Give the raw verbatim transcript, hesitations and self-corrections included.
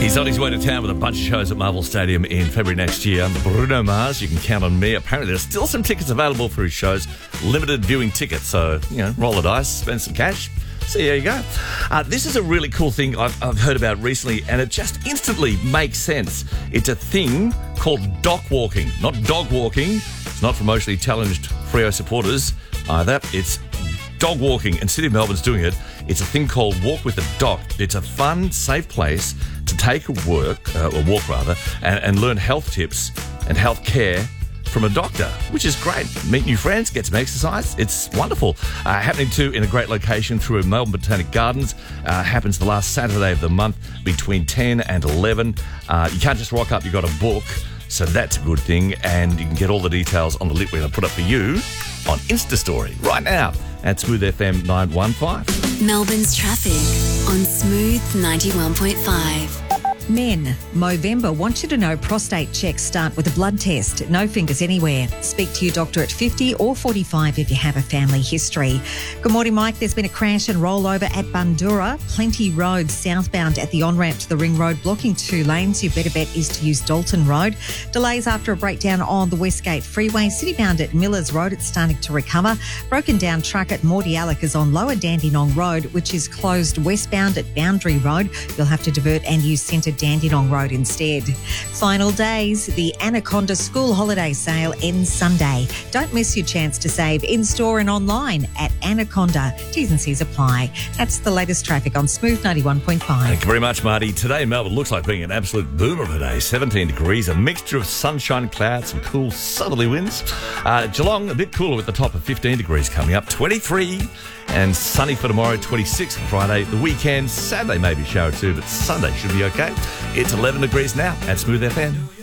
He's on his way to town with a bunch of shows at Marvel Stadium in February next year. Bruno Mars, you can count on me. Apparently, there's still some tickets available for his shows. Limited viewing tickets, so, you know, roll the dice, spend some cash. So there you go. Uh, this is a really cool thing I've, I've heard about recently, and it just instantly makes sense. It's a thing called dock walking, not dog walking. It's not for emotionally challenged Freo supporters either. It's dog walking, and City of Melbourne's doing it. It's a thing called Walk with a Doc. It's a fun, safe place to take a work, uh, or walk rather, and, and learn health tips and health care from a doctor, which is great. Meet new friends, get some exercise. It's wonderful. Uh, happening too in a great location through Melbourne Botanic Gardens. Uh, happens the last Saturday of the month between ten and eleven. Uh, you can't just rock up, you've got to book. So that's a good thing. And you can get all the details on the link we're going to put up for you on Insta Story right now at Smooth F M nine one five. Melbourne's traffic on Smooth ninety-one point five. Men, Movember wants you to know prostate checks start with a blood test. No fingers anywhere. Speak to your doctor at fifty or forty-five if you have a family history. Good morning, Mike. There's been a crash and rollover at Bundura. Plenty Road southbound at the on-ramp to the Ring Road, blocking two lanes. Your better bet is to use Dalton Road. Delays after a breakdown on the Westgate Freeway. Citybound at Millers Road, it's starting to recover. Broken down truck at Mordialloc is on Lower Dandenong Road, which is closed westbound at Boundary Road. You'll have to divert and use Centre Dandenong Road instead. Final days, the Anaconda School Holiday Sale ends Sunday. Don't miss your chance to save in-store and online at Anaconda. T's and C's apply. That's the latest traffic on Smooth ninety-one point five. Thank you very much, Marty. Today, Melbourne looks like being an absolute boomer of a day. seventeen degrees, a mixture of sunshine, clouds, some cool southerly winds. Uh, Geelong, a bit cooler at the top of fifteen degrees coming up. twenty-three and sunny for tomorrow, twenty-six for Friday. The weekend, Saturday maybe a shower too, but Sunday should be okay. It's eleven degrees now at Smooth F M.